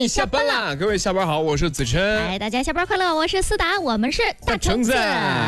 下班啦，各位下班好，我是子琛。 哎，大家下班快乐，我是思达，我们是大橙子。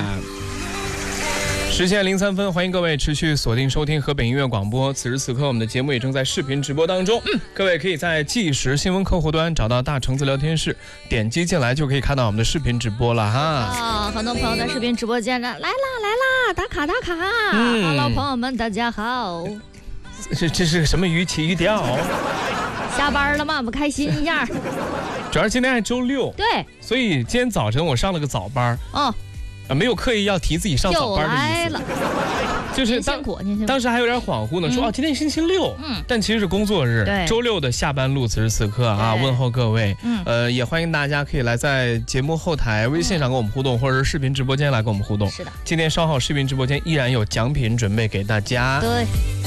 时间03分，欢迎各位持续锁定收听河北音乐广播。此时此刻，我们的节目也正在视频直播当中。各位可以在即时新闻客户端找到大橙子聊天室，点击进来就可以看到我们的视频直播了哈。 很多朋友在视频直播间来啦，打卡打卡。Hello， 朋友们，大家好。 这是什么语气语调？ 下班了吗？不开心一下。 主要是今天还周六， 对， 所以今天早晨我上了个早班。没有刻意要提自己上早班的意思，就是当时还有点恍惚呢，说今天星期六，但其实是工作日，周六的下班路。此时此刻啊，问候各位，也欢迎大家可以来在节目后台微信上跟我们互动，或者是视频直播间来跟我们互动。 是的， 今天稍后视频直播间依然有奖品准备给大家。 对。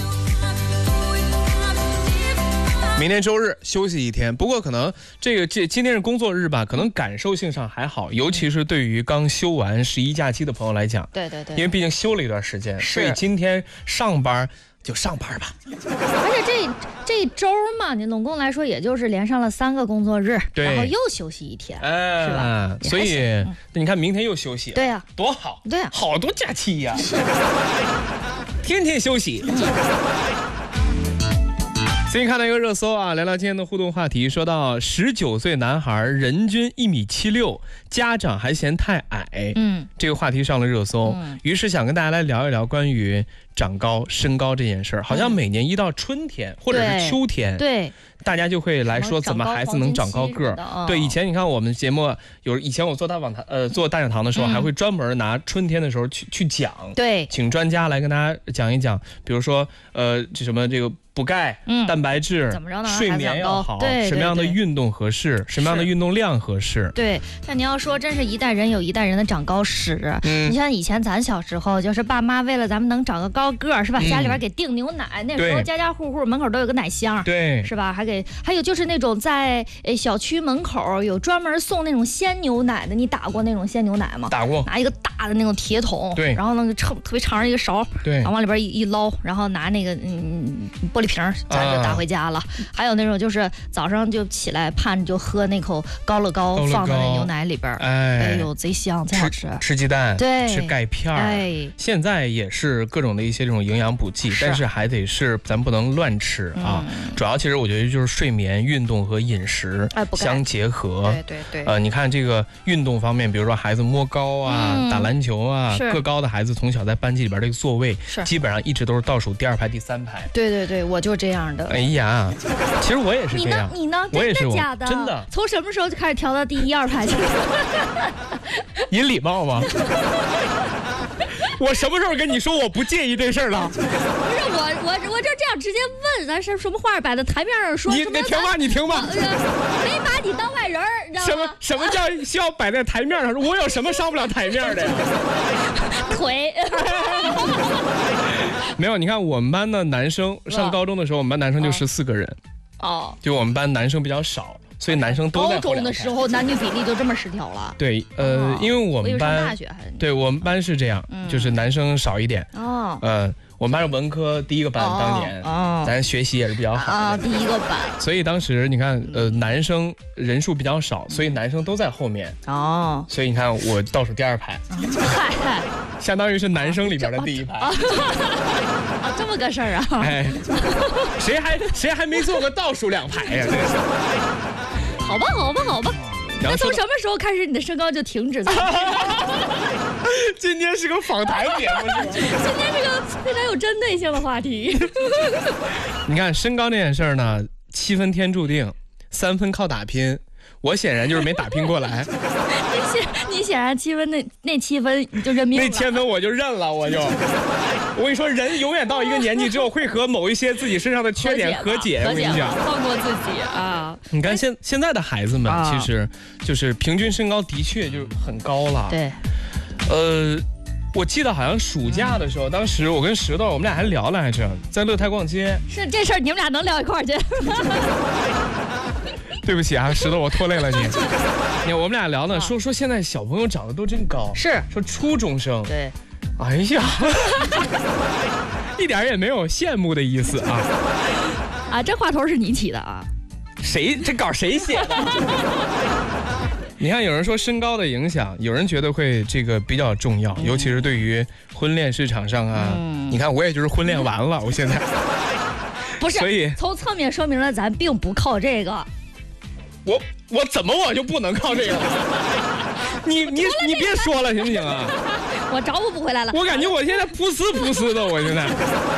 明天周日休息一天，不过可能今天是工作日吧，可能感受性上还好，尤其是对于刚休完11假期的朋友来讲， 对， 因为毕竟休了一段时间，所以今天上班就上班吧。 而且这一周嘛，你总共来说也就是连上了3个工作日，然后又休息一天，是吧？ 所以你看明天又休息， 对呀， 多好， 对呀， 好多假期呀，天天休息。最近看到一个热搜啊，聊聊今天的互动话题，说到19岁男孩人均1.76米，家长还嫌太矮，这个话题上了热搜，于是想跟大家来聊一聊关于长高身高这件事儿。好像每年一到春天或者是秋天， 对， 大家就会来说怎么孩子能长高个儿。对，以前你看我们节目以前我做大讲堂的时候，还会专门拿春天的时候去讲， 对， 请专家来跟大家讲一讲，比如说这个补钙、蛋白质， 怎么着呢？ 睡眠要好， 对， 什么样的运动合适，什么样的运动量合适？ 对，但你要说真是一代人有一代人的长高史。你像以前咱小时候，就是爸妈为了咱们能长个高个儿，是吧？家里边给订牛奶，那时候家家户户门口都有个奶箱， 对， 是吧？还有就是那种在小区门口有专门送那种鲜牛奶的，你打过那种鲜牛奶吗？ 打过， 拿一个大的那种铁桶， 对， 然后那个特别长的一个勺， 对， 然后往里边一捞，然后拿那个玻璃瓶，咱就打回家了。还有那种就是早上就起来盼着就喝那口高乐高放在那牛奶里边，哎呦贼香，贼好吃。 吃鸡蛋， 对， 吃钙片，现在也是各种的一些这种营养补剂，但是还得是咱不能乱吃啊。主要其实我觉得就是睡眠、运动和饮食相结合。 对， 你看这个运动方面，比如说孩子摸高啊、打篮球啊，个高的孩子从小在班级里边这个座位基本上一直都是倒数第2排、第3排。 对，我就这样的。 哎呀，其实我也是这样。 你呢？ 我也是， 假的？ 真的。 从什么时候就开始调到第1、2排去了？ 您礼貌吗？我什么时候跟你说我不介意这事儿了？不是我就这样直接问，咱什么话摆在台面上说？ 你听吧，你听吧。 没把你当外人，你知道吗？ 什么叫需要摆在台面上？我有什么上不了台面的呀？ 腿。 没有，你看我们班的男生上高中的时候，我们班男生就14个人。就我们班男生比较少，所以男生都在高中的时候男女比例就这么失调了。 对，因为我们班对我们班是这样，就是男生少一点。我们班是文科第1个班，当年咱学习也是比较好的第1个班， 所以当时你看男生人数比较少，所以男生都在后面所以你看我倒数第2排，相当于是男生里边的第1排。 这么个事儿啊！ 哎，谁还没做过倒数2排呀？这是。 好吧。那从什么时候开始你的身高就停止在？ 今天是个访谈节目，是吧？ 今天是个非常有针对性的话题。 你看身高这件事儿呢，7分天注定，3分靠打拼。我显然就是没打拼过来。 你显然7分那7分你就认命了。 那7分我就认了，我跟你说，人永远到一个年纪之后会和某一些自己身上的缺点和解。我跟你讲， 放过自己啊！ 你看现在的孩子们，其实就是平均身高的确就很高了。 对， 我记得好像暑假的时候，当时我跟石头我们俩还聊来着，在乐泰逛街。 是这事儿你们俩能聊一块儿去？ 对不起啊，石头，我拖累了你。你看我们俩聊呢，说现在小朋友长得都真高， 是说初中生。 对， 哎呀，一点也没有羡慕的意思啊。 这话头是你起的啊。 这稿谁写的？你看，有人说身高的影响，有人觉得会这个比较重要，尤其是对于婚恋市场上啊。你看，我也就是婚恋完了，我现在不是， 所以从侧面说明了咱并不靠这个。 我怎么我就不能靠这个？你别说了行不行啊？ 我找补不回来了。 我感觉我现在噗呲的，我现在。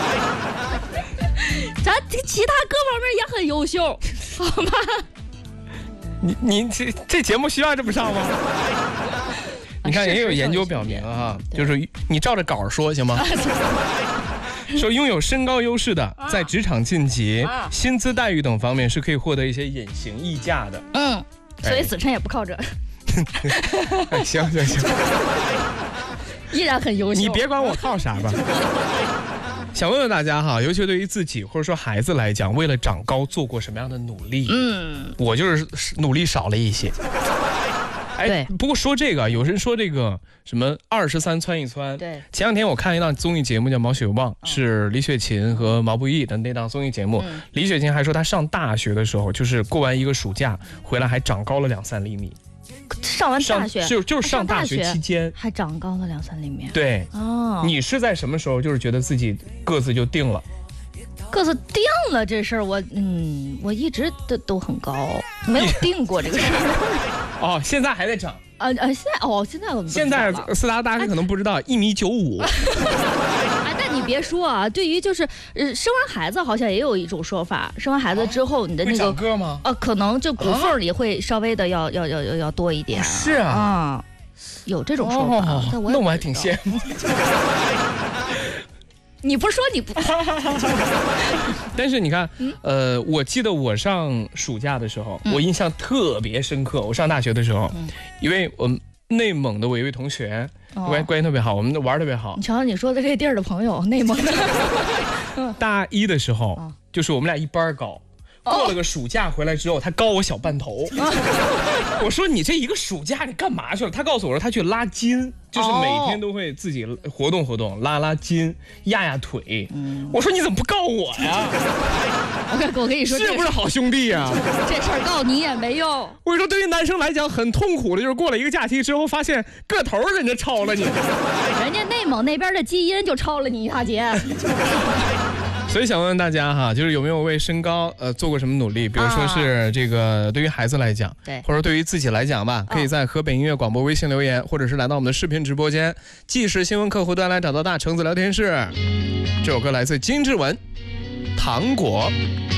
咱其他各方面也很优秀，好吗？ 你这节目需要这么上吗？你看也有研究表明啊，就是你照着稿说行吗？说拥有身高优势的，在职场晋级、薪资待遇等方面是可以获得一些隐形溢价的。 所以子琛也不靠这。 行， 依然很优秀。 你别管我靠啥吧。想问问大家哈，尤其对于自己或者说孩子来讲，为了长高做过什么样的努力？我就是努力少了一些。 对。 不过说这个，有人说这个什么23蹿一蹿。 对。 前两天我看一档综艺节目叫《毛血旺》，是李雪琴和毛不易的那档综艺节目。李雪琴还说她上大学的时候，就是过完一个暑假回来还长高了2-3厘米。 上完大学就是上大学期间还长高了2-3厘米。 对。你是在什么时候就是觉得自己个子就定了？ 个子定了这事儿，我一直都很高，没有定过这个事儿。 现在还在长。 现在四大大家可能不知道，1.95米。 但你别说啊，对于就是生完孩子好像也有一种说法，生完孩子之后你的那个长个吗？ 可能就骨缝里会稍微的要多一点。 是啊， 有这种说法， 那我还挺羡慕。 你不是说你不？ 但是你看，我记得我上暑假的时候，我印象特别深刻。我上大学的时候，因为我们内蒙的我一位同学，关系特别好，我们玩特别好。 你瞧你说的这地儿的朋友，内蒙的。 大一的时候，就是我们俩一班高。过了个暑假回来之后，他高我小半头。我说你这一个暑假你干嘛去了？他告诉我说他去拉筋，就是每天都会自己活动活动，拉筋，压腿。我说你怎么不告我呀？ 我跟你说， 是不是好兄弟呀？ 这事儿告你也没用。 我跟你说，对于男生来讲很痛苦的，就是过了一个假期之后，发现个头人家超了你， 人家内蒙那边的基因就超了你一大截。 所以想问问大家哈，就是有没有为身高做过什么努力？比如说是这个对于孩子来讲， 对， 或者对于自己来讲吧，可以在河北音乐广播微信留言，或者是来到我们的视频直播间，即时新闻客户端来找到大橙子聊天室。这首歌来自金志文，《糖果》。